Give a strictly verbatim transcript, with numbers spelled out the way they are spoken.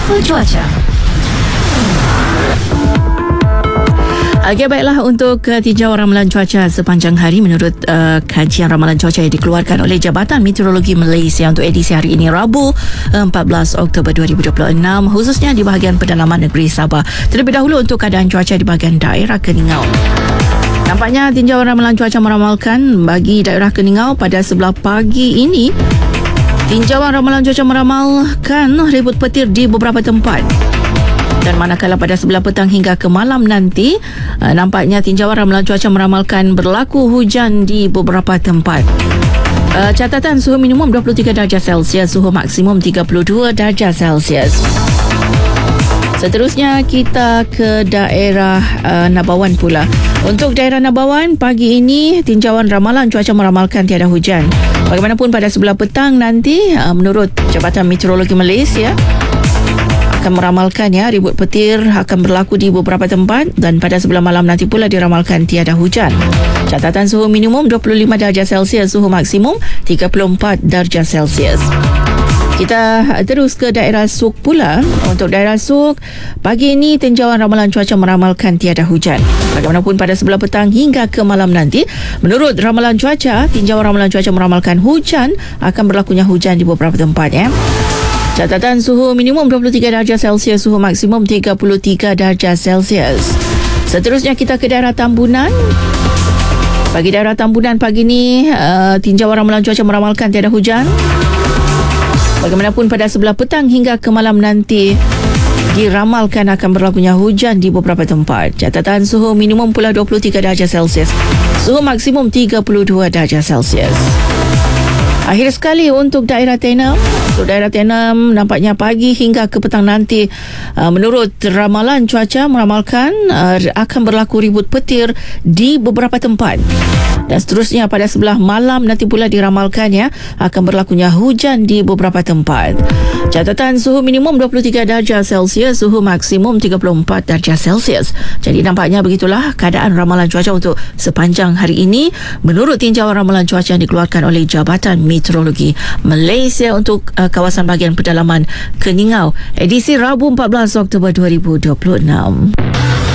Info cuaca. Okey, baiklah, untuk uh, tinjauan ramalan cuaca sepanjang hari menurut uh, kajian ramalan cuaca yang dikeluarkan oleh Jabatan Meteorologi Malaysia untuk edisi hari ini Rabu empat belas Oktober dua ribu dua puluh enam, khususnya di bahagian pedalaman negeri Sabah. Terlebih dahulu untuk keadaan cuaca di bahagian daerah Keningau. Nampaknya tinjauan ramalan cuaca meramalkan bagi daerah Keningau pada sebelah pagi ini, tinjauan ramalan cuaca meramalkan ribut petir di beberapa tempat. Dan manakala pada sebelah petang hingga ke malam nanti, nampaknya tinjauan ramalan cuaca meramalkan berlaku hujan di beberapa tempat. Uh, catatan suhu minimum dua puluh tiga darjah Celsius, suhu maksimum tiga puluh dua darjah Celsius. Seterusnya kita ke daerah uh, Nabawan pula. Untuk daerah Nabawan, pagi ini tinjauan ramalan cuaca meramalkan tiada hujan. Bagaimanapun pada sebelah petang nanti, uh, menurut Jabatan Meteorologi Malaysia, akan meramalkan ya ribut petir akan berlaku di beberapa tempat, dan pada sebelah malam nanti pula diramalkan tiada hujan. Catatan suhu minimum dua puluh lima darjah Celsius, suhu maksimum tiga puluh empat darjah Celsius. Kita terus ke daerah Suk pula. Untuk daerah Suk, pagi ini tinjauan ramalan cuaca meramalkan tiada hujan. Bagaimanapun pada sebelah petang hingga ke malam nanti, menurut ramalan cuaca, tinjauan ramalan cuaca meramalkan hujan akan berlakunya hujan di beberapa tempat ya. Catatan suhu minimum dua puluh tiga darjah Celsius, suhu maksimum tiga puluh tiga darjah Celsius. Seterusnya kita ke daerah Tambunan. Bagi daerah Tambunan pagi ini, uh, tinjauan ramalan cuaca meramalkan tiada hujan. Bagaimanapun pada sebelah petang hingga ke malam nanti, diramalkan akan berlakunya hujan di beberapa tempat. Catatan suhu minimum pula dua puluh tiga darjah Celsius, suhu maksimum tiga puluh dua darjah Celsius. Akhir sekali untuk daerah Tenom. Untuk daerah Tenom, nampaknya pagi hingga ke petang nanti, uh, menurut ramalan cuaca meramalkan uh, akan berlaku ribut petir di beberapa tempat. Dan seterusnya pada sebelah malam nanti pula diramalkan ya akan berlakunya hujan di beberapa tempat. Catatan suhu minimum dua puluh tiga darjah Celsius, suhu maksimum tiga puluh empat darjah Celsius. Jadi nampaknya begitulah keadaan ramalan cuaca untuk sepanjang hari ini menurut tinjauan ramalan cuaca yang dikeluarkan oleh Jabatan Meteorologi Malaysia untuk uh, kawasan bahagian pedalaman Keningau, edisi Rabu empat belas Oktober dua ribu dua puluh enam.